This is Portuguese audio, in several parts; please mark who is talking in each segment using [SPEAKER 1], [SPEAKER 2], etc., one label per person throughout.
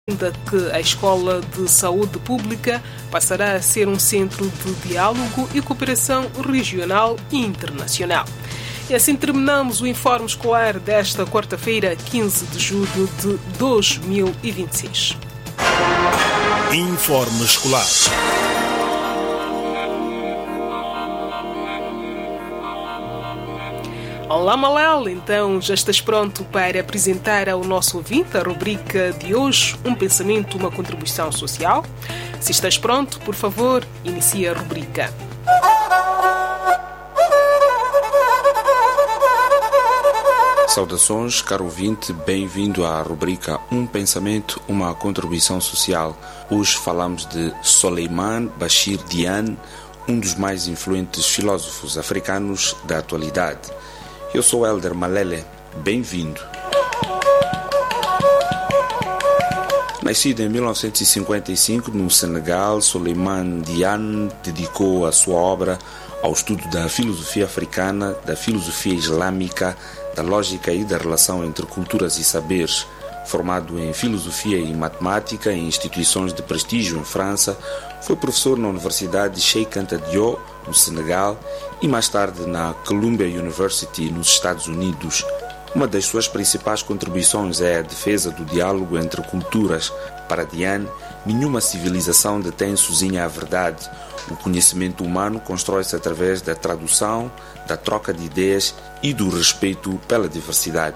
[SPEAKER 1] ainda que a Escola de Saúde Pública passará a ser um centro de diálogo e cooperação regional e internacional. E assim terminamos o Informe Escolar desta quarta-feira, 15 de julho de 2026.
[SPEAKER 2] Informe Escolar.
[SPEAKER 1] Olá, Malel, então já estás pronto para apresentar ao nosso ouvinte a rubrica de hoje, Um Pensamento, uma Contribuição Social? Se estás pronto, por favor, inicia a rubrica.
[SPEAKER 3] Saudações, caro ouvinte, bem-vindo à rubrica Um Pensamento, uma Contribuição Social. Hoje falamos de Souleymane Bachir Diagne, um dos mais influentes filósofos africanos da atualidade. Eu sou Elder Malele, bem-vindo. Nascido em 1955 no Senegal, Souleymane Diagne dedicou a sua obra ao estudo da filosofia africana, da filosofia islâmica, da lógica e da relação entre culturas e saberes. Formado em filosofia e matemática em instituições de prestígio em França, foi professor na Universidade de Cheikh Anta Diop, no Senegal, e mais tarde na Columbia University, nos Estados Unidos. Uma das suas principais contribuições é a defesa do diálogo entre culturas. Para Diagne, nenhuma civilização detém sozinha a verdade. O conhecimento humano constrói-se através da tradução, da troca de ideias e do respeito pela diversidade.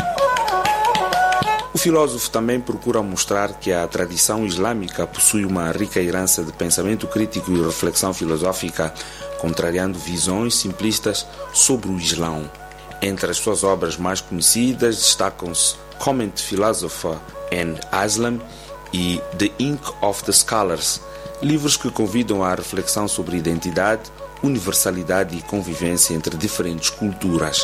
[SPEAKER 3] O filósofo também procura mostrar que a tradição islâmica possui uma rica herança de pensamento crítico e reflexão filosófica, contrariando visões simplistas sobre o Islão. Entre as suas obras mais conhecidas destacam-se Comment Philosopher and Islam e The Ink of the Scholars, livros que convidam à reflexão sobre identidade, universalidade e convivência entre diferentes culturas.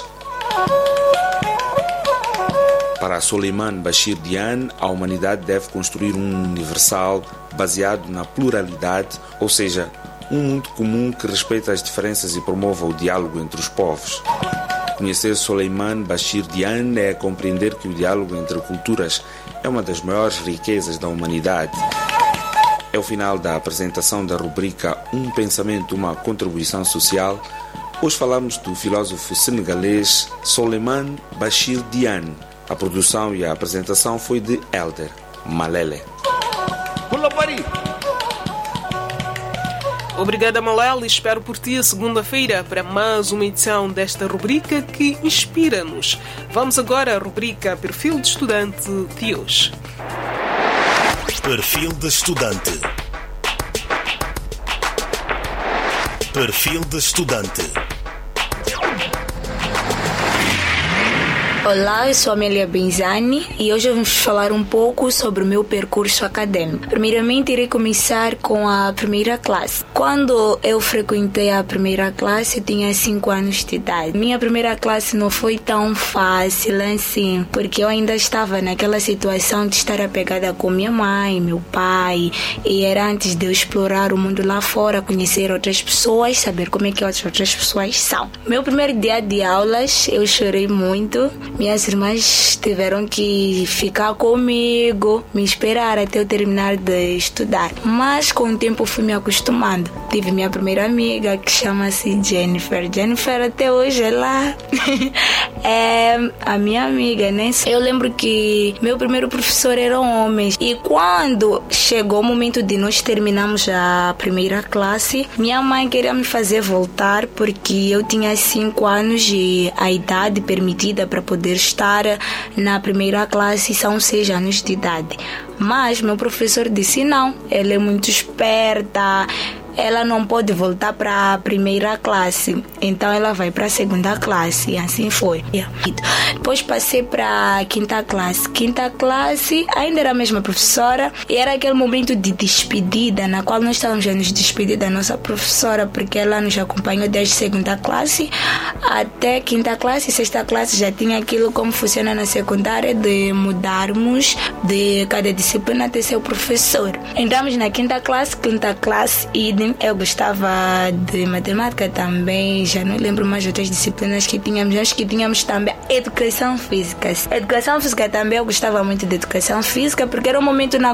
[SPEAKER 3] Para Souleymane Bachir Diagne, a humanidade deve construir um universal baseado na pluralidade, ou seja, um mundo comum que respeita as diferenças e promova o diálogo entre os povos. Conhecer Souleymane Bachir Diagne é compreender que o diálogo entre culturas é uma das maiores riquezas da humanidade. É o final da apresentação da rubrica Um Pensamento, uma Contribuição Social. Hoje falamos do filósofo senegalês Souleymane Bachir Diagne. A produção e a apresentação foi de Elder Malele.
[SPEAKER 1] Obrigada, Malel, e espero por ti segunda-feira para mais uma edição desta rubrica que inspira-nos. Vamos agora à rubrica Perfil de Estudante de hoje.
[SPEAKER 2] Perfil de Estudante. Perfil de Estudante.
[SPEAKER 4] Olá, eu sou Amélia Benzani e hoje vamos falar um pouco sobre o meu percurso acadêmico. Primeiramente, irei começar com a primeira classe. Quando eu frequentei a primeira classe, eu tinha 5 anos de idade. Minha primeira classe não foi tão fácil assim, porque eu ainda estava naquela situação de estar apegada com minha mãe, meu pai, e era antes de eu explorar o mundo lá fora, conhecer outras pessoas, saber como é que outras pessoas são. Meu primeiro dia de aulas, eu chorei muito. Minhas irmãs tiveram que ficar comigo, me esperar até eu terminar de estudar. Mas com o tempo fui me acostumando. Tive minha primeira amiga que chama-se Jennifer. Jennifer até hoje ela é a minha amiga, né? Eu lembro que meu primeiro professor era um homem. E quando chegou o momento de nós terminarmos a primeira classe, minha mãe queria me fazer voltar porque eu tinha 5 anos e a idade permitida para poder estar na primeira classe são 6 anos de idade. Mas meu professor disse não, ela é muito esperta, ela não pode voltar para a primeira classe, então ela vai para a segunda classe, e assim foi. Depois passei para a quinta classe. Quinta classe ainda era a mesma professora e era aquele momento de despedida na qual nós estávamos a nos despedir da nossa professora, porque ela nos acompanhou desde segunda classe até quinta classe. Sexta classe já tinha aquilo como funciona na secundária, de mudarmos de cada disciplina até seu professor. Entramos na quinta classe e de Assim, eu gostava de matemática também, já não lembro mais outras disciplinas que tínhamos. Acho que tínhamos também educação física. Educação física também, eu gostava muito de educação física, porque era um momento na